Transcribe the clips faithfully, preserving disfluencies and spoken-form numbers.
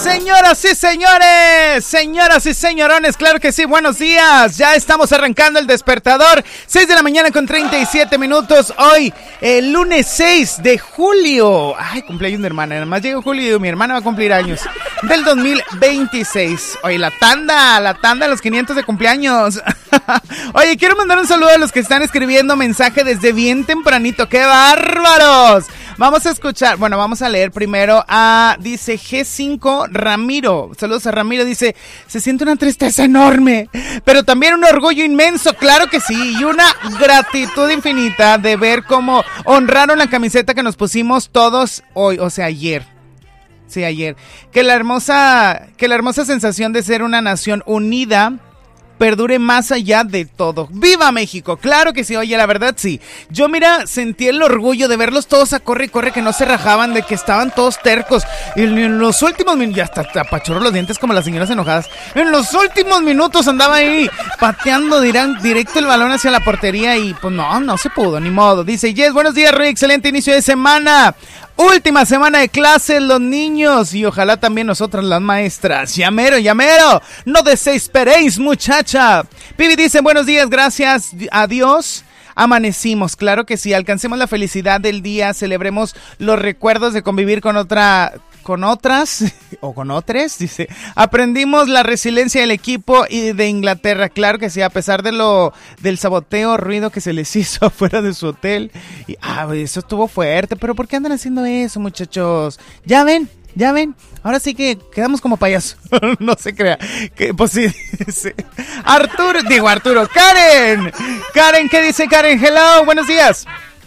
Señoras y señores, señoras y señorones, claro que sí, buenos días. Ya estamos arrancando el despertador, seis de la mañana con treinta y siete minutos. Hoy, el lunes seis de julio. Ay, cumpleaños de mi hermana, nada más llegó julio y mi hermana va a cumplir años. Del dos mil veintiséis. Oye, la tanda, la tanda de los quinientos de cumpleaños. Oye, quiero mandar un saludo a los que están escribiendo mensaje desde bien tempranito. ¡Qué bárbaros! Vamos a escuchar, bueno, vamos a leer primero a, dice G cinco Ramiro. Saludos a Ramiro, dice, se siente una tristeza enorme, pero también un orgullo inmenso, claro que sí, y una gratitud infinita de ver cómo honraron la camiseta que nos pusimos todos hoy, o sea, ayer. Sí, ayer. Que la hermosa, que la hermosa sensación de ser una nación unida perdure más allá de todo. ¡Viva México! Claro que sí, oye, la verdad sí. Yo, mira, sentí el orgullo de verlos todos a corre y corre, que no se rajaban, de que estaban todos tercos. Y en los últimos minutos, ya hasta apachurro los dientes como las señoras enojadas. En los últimos minutos andaba ahí pateando dirán, directo el balón hacia la portería y pues no, no se pudo, ni modo. Dice, Yes, buenos días, Roy, excelente inicio de semana. Última semana de clases, los niños, y ojalá también nosotras las maestras. Llamero, llamero, no desesperéis, muchacha. Pibi dice, buenos días, gracias a Dios. Amanecimos, claro que sí, alcancemos la felicidad del día, celebremos los recuerdos de convivir con otra, con otras, o con otras, dice, aprendimos la resiliencia del equipo y de Inglaterra, claro que sí, a pesar de lo, del saboteo, ruido que se les hizo afuera de su hotel, y, ah, eso estuvo fuerte, pero ¿por qué andan haciendo eso, muchachos? Ya ven, ya ven, ahora sí que quedamos como payasos, no se crea, que pues sí, sí. Arturo, digo Arturo, Karen, Karen, ¿qué dice Karen? Hello, buenos días.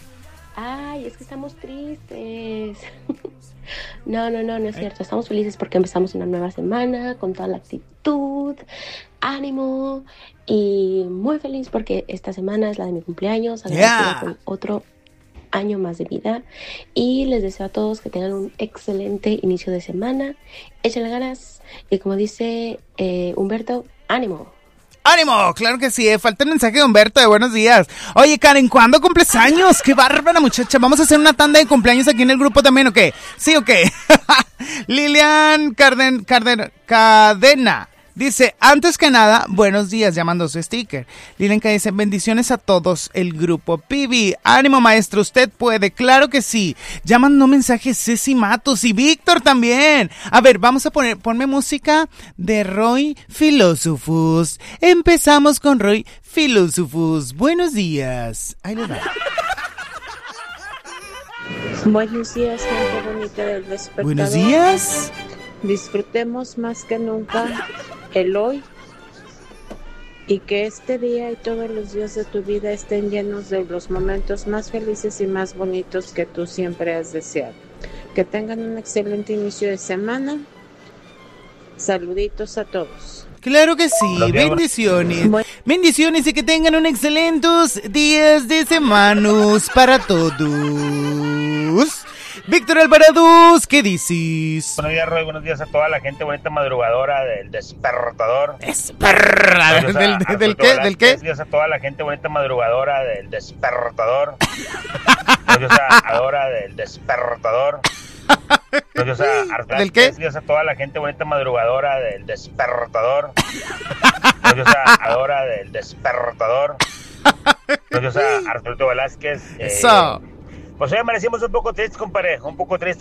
Ay, es que estamos tristes. No, no, no, no es cierto, estamos felices porque empezamos una nueva semana con toda la actitud, ánimo y muy feliz porque esta semana es la de mi cumpleaños, agradecida yeah. con otro año más de vida y les deseo a todos que tengan un excelente inicio de semana, échenle ganas y como dice eh, Humberto, ánimo. ¡Ánimo! Claro que sí, falta el mensaje de Humberto de buenos días. Oye, Karen, ¿cuándo cumples años? ¡Qué bárbara, muchacha! ¿Vamos a hacer una tanda de cumpleaños aquí en el grupo también o qué? ¿Sí o qué? Lilian Carden, Carden, Cadena dice, antes que nada, buenos días, llamando su sticker. Lilian que dice, bendiciones a todos el grupo. Pibi, ánimo maestro, usted puede, claro que sí. Llamando mensajes Ceci Matos y Víctor también. A ver, vamos a poner, ponme música de Roy Filósofos. Empezamos con Roy Filósofos. Buenos días. Ahí les va. Buenos días, gente bonita del despertador. Buenos días. Disfrutemos más que nunca el hoy y que este día y todos los días de tu vida estén llenos de los momentos más felices y más bonitos que tú siempre has deseado. Que tengan un excelente inicio de semana. Saluditos a todos. Claro que sí, bendiciones. Bueno. Bendiciones y que tengan un excelentes días de semanas para todos. Víctor Alvarado, ¿qué dices? Buenos días, Roy, buenos días a toda la gente bonita madrugadora del despertador. Desperra, ¿Del, del, del, ¿Del qué? ¿Del qué? Buenos días a toda la gente bonita madrugadora del despertador. Buenos días a Adora del despertador. Buenos días a Artán. ¿Del qué? Buenos días a toda la gente bonita madrugadora del despertador. Buenos días a Adora del despertador. Buenos días a Arturo Velázquez. Eso. Eh, Pues hoy amanecimos un poco tristes, compadre, un poco tristes